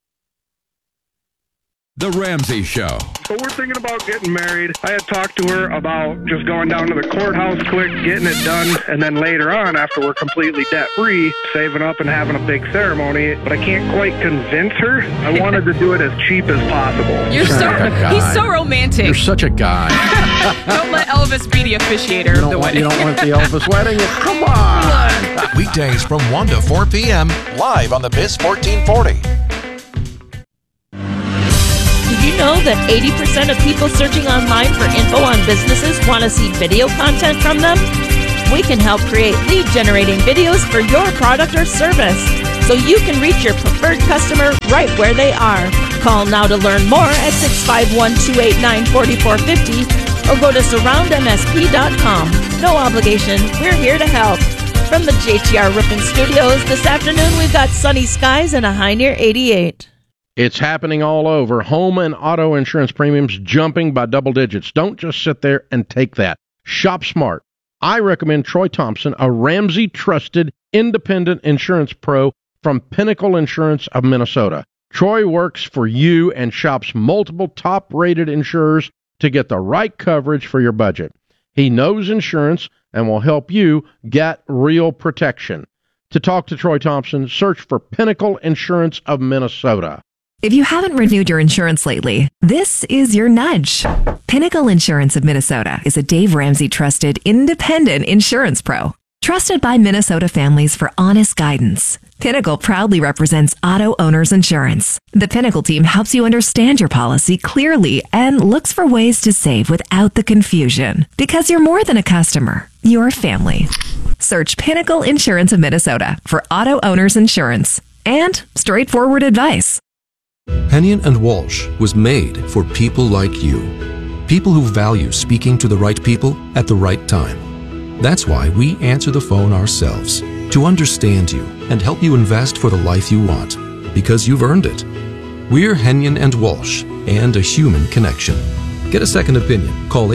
The Ramsey Show. So we're thinking about getting married. I had talked to her about just going down to the courthouse quick, getting it done, and then later on, after we're completely debt-free, saving up and having a big ceremony. But I can't quite convince her. I wanted to do it as cheap as possible. He's so romantic. You're such a guy. Don't let Elvis be the officiator of the wedding. You don't want the Elvis wedding? Come on. Weekdays from 1 to 4 p.m. live on the Biz 1440. Did you know that 80% of people searching online for info on businesses want to see video content from them? We can help create lead-generating videos for your product or service, so you can reach your preferred customer right where they are. Call now to learn more at 651-289-4450 or go to surroundmsp.com. No obligation. We're here to help. From the JTR Roofing Studios this afternoon, we've got sunny skies and a high near 88. It's happening all over. Home and auto insurance premiums jumping by double digits. Don't just sit there and take that. Shop smart. I recommend Troy Thompson, a Ramsey-trusted independent insurance pro from Pinnacle Insurance of Minnesota. Troy works for you and shops multiple top-rated insurers to get the right coverage for your budget. He knows insurance and will help you get real protection. To talk to Troy Thompson, search for Pinnacle Insurance of Minnesota. If you haven't renewed your insurance lately, this is your nudge. Pinnacle Insurance of Minnesota is a Dave Ramsey trusted independent insurance pro. Trusted by Minnesota families for honest guidance. Pinnacle proudly represents auto owners insurance. The Pinnacle team helps you understand your policy clearly and looks for ways to save without the confusion. Because you're more than a customer, you're family. Search Pinnacle Insurance of Minnesota for auto owners insurance and straightforward advice. Hennion and Walsh was made for people like you. People who value speaking to the right people at the right time. That's why we answer the phone ourselves, to understand you and help you invest for the life you want, because you've earned it. We're Hennion and Walsh, and a human connection. Get a second opinion. Call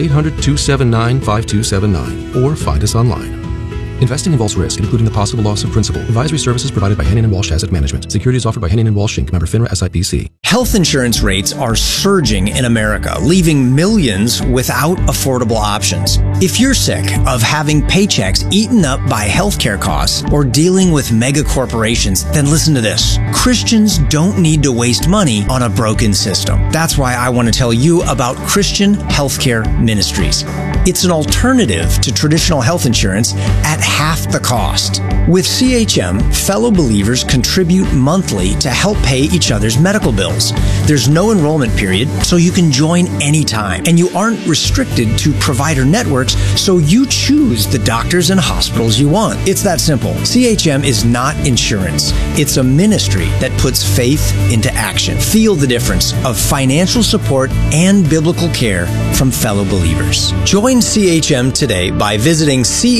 800-279-5279 or find us online. Investing involves risk, including the possible loss of principal. Advisory services provided by Hennion & Walsh Asset Management. Securities offered by Hennion & Walsh Inc. Member FINRA SIPC. Health insurance rates are surging in America, leaving millions without affordable options. If you're sick of having paychecks eaten up by healthcare costs or dealing with mega corporations, then listen to this. Christians don't need to waste money on a broken system. That's why I want to tell you about Christian Healthcare Ministries. It's an alternative to traditional health insurance at half the cost. With CHM, fellow believers contribute monthly to help pay each other's medical bills. There's no enrollment period, so you can join anytime. And you aren't restricted to provider networks, so you choose the doctors and hospitals you want. It's that simple. CHM is not insurance. It's a ministry that puts faith into action. Feel the difference of financial support and biblical care from fellow believers. Join CHM today by visiting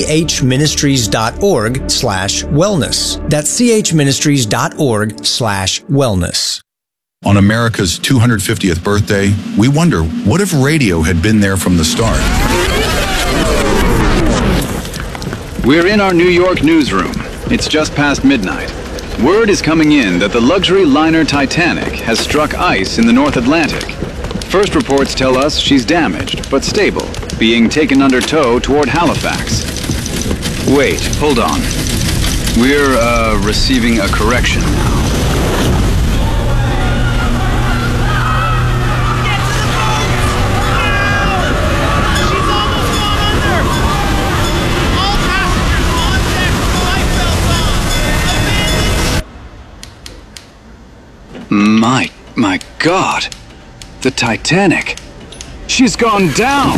chministries.org/wellness. That's chministries.org/wellness. On America's 250th birthday, we wonder, what if radio had been there from the start? We're in our New York newsroom. It's just past midnight. Word is coming in that the luxury liner Titanic has struck ice in the North Atlantic. First reports tell us she's damaged, but stable, being taken under tow toward Halifax. Wait, hold on. We're, receiving a correction now. My God. The Titanic. She's gone down.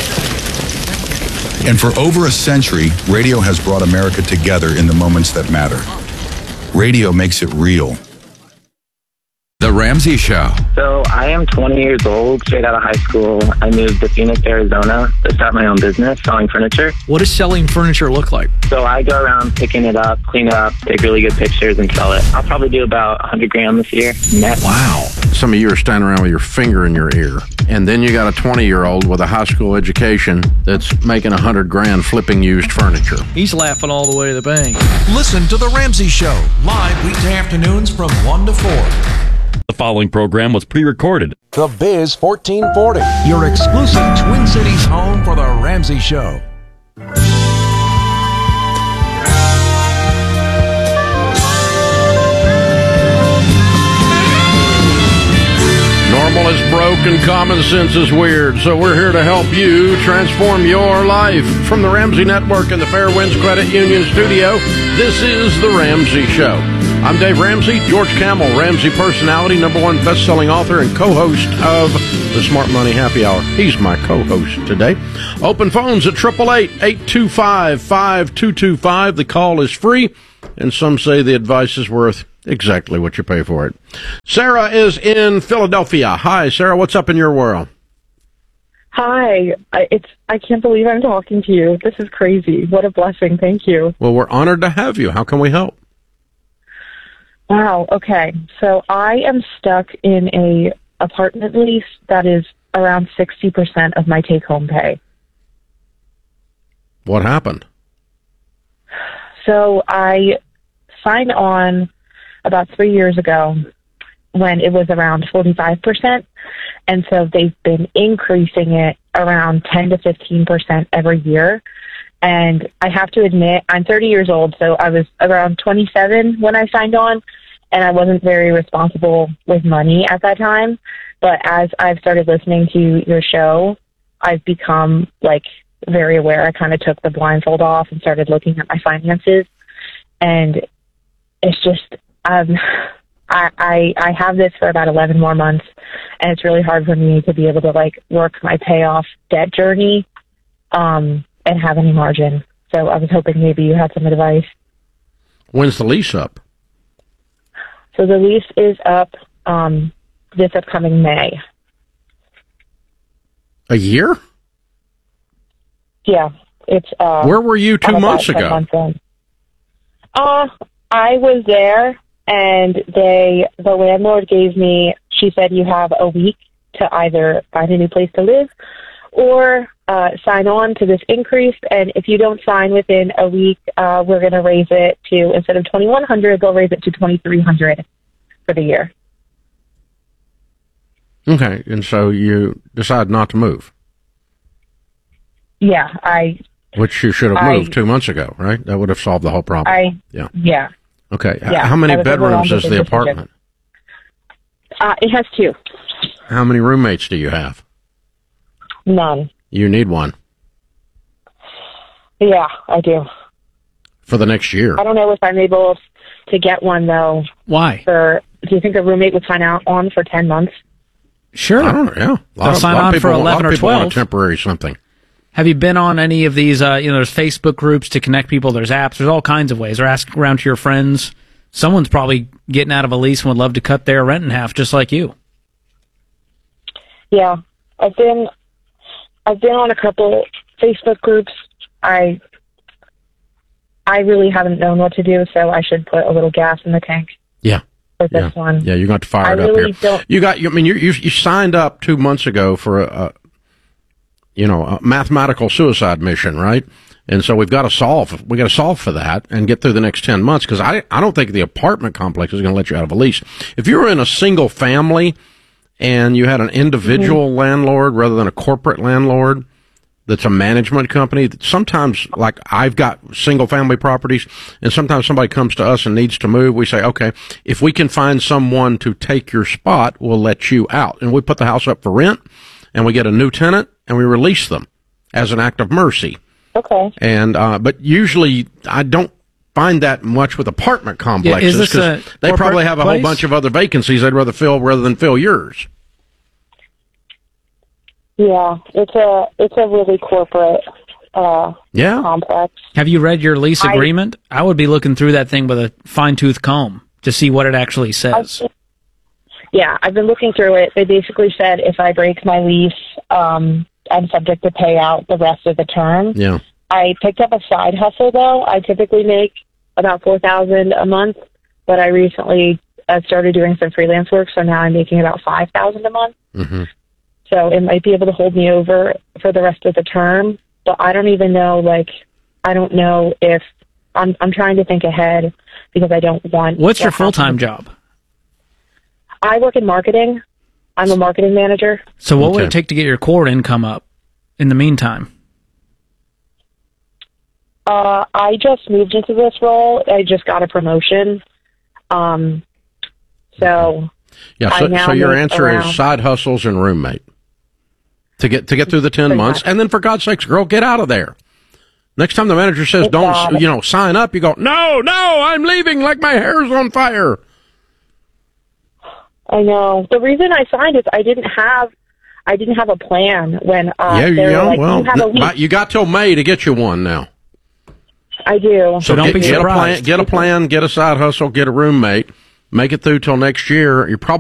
And for over a century, radio has brought America together in the moments that matter. Radio makes it real. The The Ramsey Show. So I am 20 years old, straight out of high school. I moved to Phoenix, Arizona to start my own business selling furniture. What does selling furniture look like? So I go around picking it up, clean it up, take really good pictures and sell it. I'll probably do about $100,000 this year net. Wow. Some of you are standing around with your finger in your ear. And then you got a 20-year-old with a high school education that's making $100,000 flipping used furniture. He's laughing all the way to the bank. Listen to The Ramsey Show, live weekday afternoons from 1 to 4. The following program was pre-recorded. The Biz 1440, your exclusive Twin Cities home for The Ramsey Show. Normal is broke and common sense is weird, so we're here to help you transform your life. From the Ramsey Network and the Fairwinds Credit Union studio, this is The Ramsey Show. I'm Dave Ramsey, George Camel, Ramsey personality, #1 best-selling author and co-host of the Smart Money Happy Hour. He's my co-host today. Open phones at 888-825-5225. The call is free, and some say the advice is worth exactly what you pay for it. Sarah is in Philadelphia. Hi, Sarah. What's up in your world? Hi. I can't believe I'm talking to you. This is crazy. What a blessing. Thank you. Well, we're honored to have you. How can we help? Wow. Okay. So I am stuck in a apartment lease that is around 60% of my take-home pay. What happened? So I signed on about 3 years ago when it was around 45%. And so they've been increasing it around 10 to 15% every year. And I have to admit, I'm 30 years old, so I was around 27 when I signed on, and I wasn't very responsible with money at that time. But as I've started listening to your show, I've become, very aware. I kind of took the blindfold off and started looking at my finances. And it's just, I have this for about 11 more months, and it's really hard for me to be able to, work my payoff debt journey, and have any margin. So I was hoping maybe you had some advice. When's the lease up? So the lease is up this upcoming May. A year? Yeah. It's Where were you 2 months ago? I was there, and the landlord gave me, she said, you have a week to either find a new place to live or sign on to this increase, and if you don't sign within a week, we're going to raise it to, instead of $2,100, they'll raise it to $2,300 for the year. Okay, and so you decide not to move? Yeah, Which you should have moved 2 months ago, right? That would have solved the whole problem. Yeah. Okay, yeah, how many bedrooms is the apartment? It has 2. How many roommates do you have? None. You need one. Yeah, I do. For the next year. I don't know if I'm able to get one, though. Why? Do you think a roommate would sign out on for 10 months? Sure. I don't know, yeah. They'll sign on for 11 or 12. Want a temporary something. Have you been on any of these, there's Facebook groups to connect people, there's apps, there's all kinds of ways, or ask around to your friends. Someone's probably getting out of a lease and would love to cut their rent in half, just like you. Yeah, I've been on a couple Facebook groups. I really haven't known what to do, so I should put a little gas in the tank. Yeah. For this one. Yeah, you're going to fire it up here. You signed up 2 months ago for a mathematical suicide mission, right? And so we got to solve for that and get through the next 10 months, because I don't think the apartment complex is going to let you out of a lease. If you were in a single family and you had an individual landlord rather than a corporate landlord that's a management company, sometimes, I've got single family properties, and sometimes somebody comes to us and needs to move. We say, okay, if we can find someone to take your spot, we'll let you out. And we put the house up for rent, and we get a new tenant, and we release them as an act of mercy. Okay. And but usually I don't find that much with apartment complexes, because they probably have a whole bunch of other vacancies they'd rather fill rather than fill yours. Yeah, it's a really corporate complex. Have you read your lease agreement? I would be looking through that thing with a fine-tooth comb to see what it actually says. Yeah, I've been looking through it. They basically said if I break my lease, I'm subject to pay out the rest of the term. Yeah. I picked up a side hustle, though. I typically make about $4,000 a month, but I recently started doing some freelance work, so now I'm making about $5,000 a month. Mm-hmm. So it might be able to hold me over for the rest of the term, but I don't even know, I don't know if I'm trying to think ahead because I don't want... What's your full-time job? I work in marketing. I'm a marketing manager. So what would it take to get your core income up in the meantime? I just moved into this role. I just got a promotion. So your answer is side hustles and roommate to get through the 10 months, and then for God's sakes, girl, get out of there. Next time the manager says don't sign up, you go, no, I'm leaving like my hair's on fire. I know. The reason I signed is I didn't have a plan when you got till May to get you one now. I do. So don't be surprised. Get a plan, get a side hustle, get a roommate, make it through till next year. You're probably